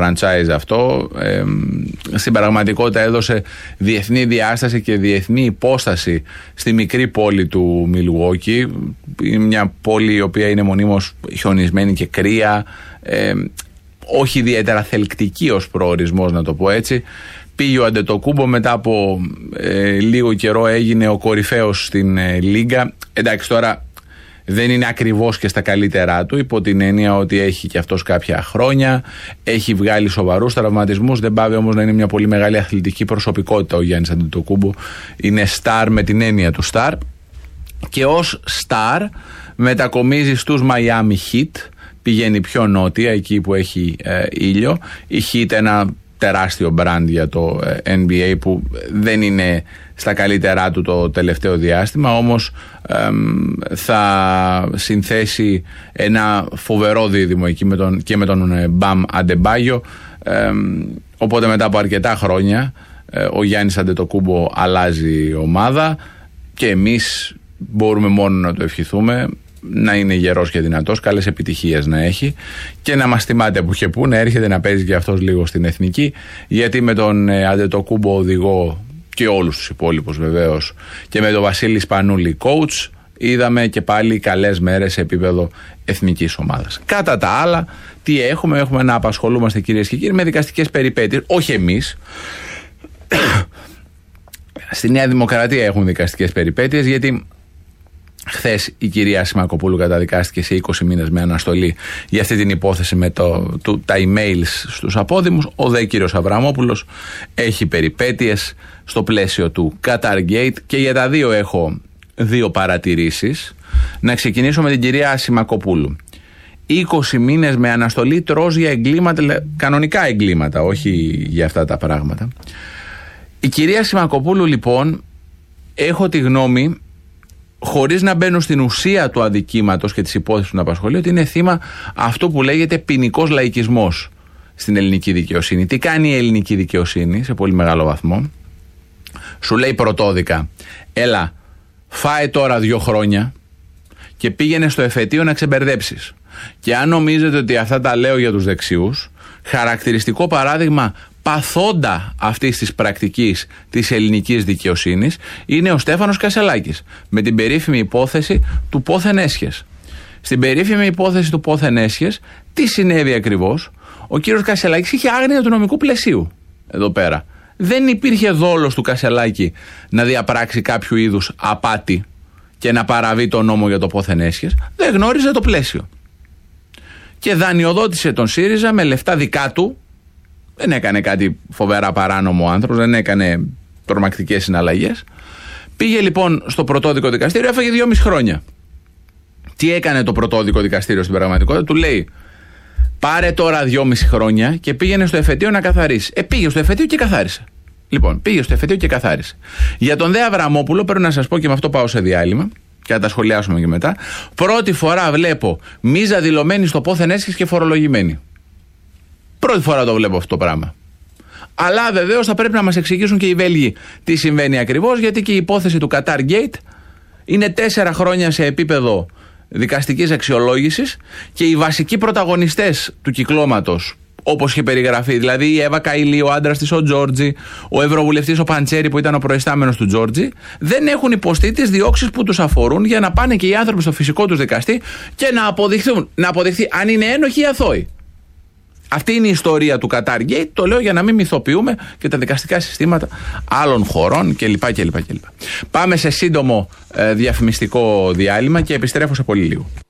franchise αυτό. Στην πραγματικότητα έδωσε διεθνή διάσταση και διεθνή υπόσταση στη μικρή πόλη του Milwaukee. Είναι μια πόλη η οποία είναι μονίμως χιονισμένη και κρύα, όχι ιδιαίτερα θελκτική ως προορισμός, να το πω έτσι. Πήγε ο Αντετοκούμπο, μετά από λίγο καιρό έγινε ο κορυφαίος στην Λίγκα. Εντάξει, τώρα δεν είναι ακριβώς και στα καλύτερά του, υπό την έννοια ότι έχει και αυτός κάποια χρόνια, έχει βγάλει σοβαρούς τραυματισμούς, δεν πάβει όμως να είναι μια πολύ μεγάλη αθλητική προσωπικότητα ο Γιάννης Αντετοκούμπο. Είναι star με την έννοια του star, και ως star μετακομίζει στους Miami Heat, πηγαίνει πιο νότια, εκεί που έχει ήλιο. Η Heat, ένα τεράστιο brand για το NBA που δεν είναι στα καλύτερά του το τελευταίο διάστημα, όμως θα συνθέσει ένα φοβερό δίδυμο εκεί και με τον Μπαμ Αντεμπάγιο, οπότε μετά από αρκετά χρόνια ο Γιάννης Αντετοκούμπο αλλάζει ομάδα και εμείς μπορούμε μόνο να το ευχηθούμε να είναι γερός και δυνατός, καλές επιτυχίες να έχει και να μας θυμάται που και που, να έρχεται να παίζει και αυτός λίγο στην εθνική, γιατί με τον Αντετοκούμπο οδηγό και όλους τους υπόλοιπους βεβαίως και με τον Βασίλη Σπανούλη coach είδαμε και πάλι καλές μέρες σε επίπεδο εθνικής ομάδας. Κατά τα άλλα, τι έχουμε να απασχολούμαστε, κυρίες και κύριοι, με δικαστικές περιπέτειες, όχι εμείς. Στη Νέα Δημοκρατία έχουν δικαστικές περιπέτειες, γιατί χθες η κυρία Σιμακοπούλου καταδικάστηκε σε 20 μήνες με αναστολή για αυτή την υπόθεση με τα emails στους απόδημους. Ο δε κύριος Αβραμόπουλος έχει περιπέτειες στο πλαίσιο του Qatargate και για τα δύο έχω δύο παρατηρήσεις. Να ξεκινήσω με την κυρία Σιμακοπούλου. 20 μήνες με αναστολή τρως για εγκλήματα, κανονικά εγκλήματα, όχι για αυτά τα πράγματα. Η κυρία Σιμακοπούλου, λοιπόν, έχω τη γνώμη, χωρίς να μπαίνω στην ουσία του αδικήματος και της υπόθεσης που να απασχολεί, ότι είναι θύμα αυτό που λέγεται ποινικός λαϊκισμός στην ελληνική δικαιοσύνη. Τι κάνει η ελληνική δικαιοσύνη σε πολύ μεγάλο βαθμό? Σου λέει πρωτόδικα, έλα, φάε τώρα 2 χρόνια και πήγαινε στο εφετείο να ξεμπερδέψεις. Και αν νομίζετε ότι αυτά τα λέω για τους δεξιούς, χαρακτηριστικό παράδειγμα παθόντα αυτής της πρακτικής της ελληνικής δικαιοσύνης είναι ο Στέφανος Κασελάκης με την περίφημη υπόθεση του πόθεν έσχες. Στην περίφημη υπόθεση του πόθεν έσχες, τι συνέβη ακριβώς? Ο κύριος Κασελάκης είχε άγνοια του νομικού πλαισίου εδώ πέρα. Δεν υπήρχε δόλος του Κασελάκη να διαπράξει κάποιο είδους απάτη και να παραβεί τον νόμο για το πόθεν έσχες. Δεν γνώριζε το πλαίσιο. Και δανειοδότησε τον ΣΥΡΙΖΑ με λεφτά δικά του. Δεν έκανε κάτι φοβερά παράνομο ο άνθρωπος, δεν έκανε τρομακτικές συναλλαγές. Πήγε λοιπόν στο πρωτόδικο δικαστήριο, έφαγε 2,5 χρόνια. Τι έκανε το πρωτόδικο δικαστήριο στην πραγματικότητα? Του λέει, πάρε τώρα 2,5 χρόνια και πήγαινε στο εφετείο να καθαρίσει. Πήγε στο εφετείο και καθάρισε. Λοιπόν, πήγε στο εφετείο και καθάρισε. Για τον δε Αβραμόπουλο, πρέπει να σας πω, και με αυτό πάω σε διάλειμμα και θα τα σχολιάσουμε και μετά. Πρώτη φορά βλέπω μίζα δηλωμένη στο πόθεν έσχες και φορολογημένη. Πρώτη φορά το βλέπω αυτό το πράγμα. Αλλά βεβαίως θα πρέπει να μας εξηγήσουν και οι Βέλγοι τι συμβαίνει ακριβώς, γιατί και η υπόθεση του Qatargate είναι 4 χρόνια σε επίπεδο δικαστικής αξιολόγησης και οι βασικοί πρωταγωνιστές του κυκλώματος, όπως είχε περιγραφεί, δηλαδή η Εύα Καηλή, ο άντρας της ο Τζόρτζι, ο ευρωβουλευτής ο Παντσέρη που ήταν ο προϊστάμενος του Τζόρτζι, δεν έχουν υποστεί τις διώξεις που τους αφορούν για να πάνε και οι άνθρωποι στο φυσικό τους δικαστή και να αποδειχθεί αν είναι ένοχοι ή αθώοι. Αυτή είναι η ιστορία του Qatargate, το λέω για να μην μυθοποιούμε και τα δικαστικά συστήματα άλλων χωρών κλπ. Πάμε σε σύντομο διαφημιστικό διάλειμμα και επιστρέφω σε πολύ λίγο.